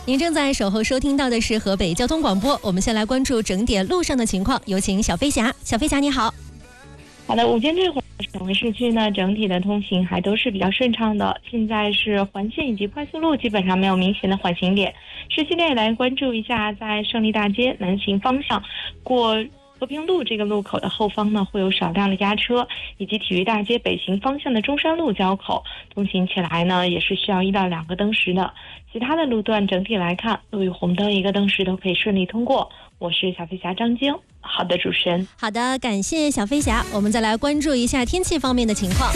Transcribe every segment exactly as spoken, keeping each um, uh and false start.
您正在守候收听到的是河北交通广播，我们先来关注整点路上的情况，有请小飞侠。小飞侠你好。 好的，午间这会儿省会市区呢，整体的通行还都是比较顺畅的。现在是环线以及快速路基本上没有明显的缓行点。市区内来关注一下，在胜利大街南行方向过和平路这个路口的后方呢，会有少量的压车，以及体育大街北行方向的中山路交口通行起来呢，也是需要一到两个灯时的。其他的路段整体来看，路与红灯一个灯时都可以顺利通过。我是小飞侠张晶。好的，主持人。 好的，感谢小飞侠。我们再来关注一下天气方面的情况。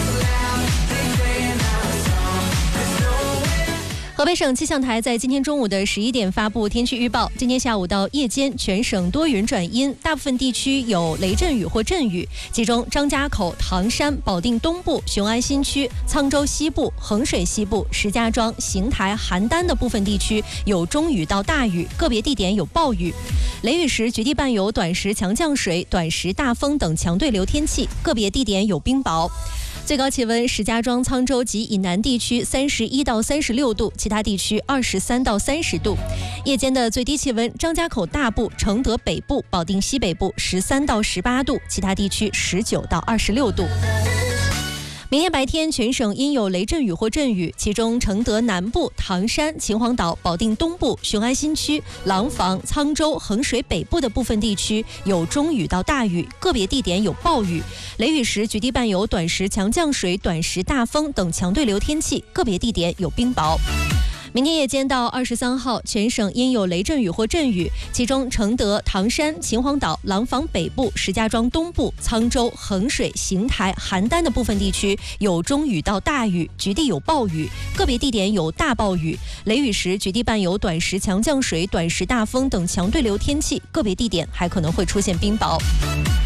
河北省气象台在今天中午的十一点发布天气预报，今天下午到夜间全省多云转阴，大部分地区有雷阵雨或阵雨，其中张家口、唐山、保定东部、雄安新区、沧州西部、衡水西部、石家庄、邢台、邯郸的部分地区有中雨到大雨，个别地点有暴雨。雷雨时局地伴有短时强降水、短时大风等强对流天气，个别地点有冰雹。最高气温，石家庄、沧州及以南地区三十一到三十六度，其他地区二十三到三十度。夜间的最低气温，张家口大部、承德北部、保定西北部十三到十八度，其他地区十九到二十六度。明天白天全省阴有雷阵雨或阵雨，其中承德南部、唐山、秦皇岛、保定东部、雄安新区、廊坊、沧州、衡水北部的部分地区有中雨到大雨，个别地点有暴雨。雷雨时局地伴有短时强降水、短时大风等强对流天气，个别地点有冰雹。明天夜间到二十三号，全省阴有雷阵雨或阵雨，其中承德、唐山、秦皇岛、廊坊北部、石家庄东部、沧州、衡水、邢台、邯郸的部分地区有中雨到大雨，局地有暴雨，个别地点有大暴雨。雷雨时局地伴有短时强降水、短时大风等强对流天气，个别地点还可能会出现冰雹。